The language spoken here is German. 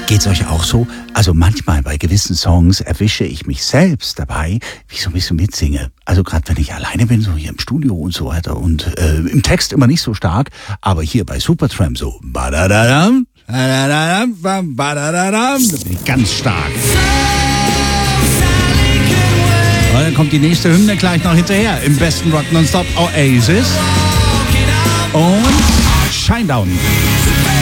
Geht's euch auch so? Also manchmal bei gewissen Songs erwische ich mich selbst dabei, wie ich so ein bisschen mitsinge. Also gerade wenn ich alleine bin, so hier im Studio und so weiter und im Text immer nicht so stark, aber hier bei Supertramp so badadadam, badadadam, badadadam, da bin ich ganz stark. Und dann kommt die nächste Hymne gleich noch hinterher. Im besten Rock Nonstop Oasis und Shinedown.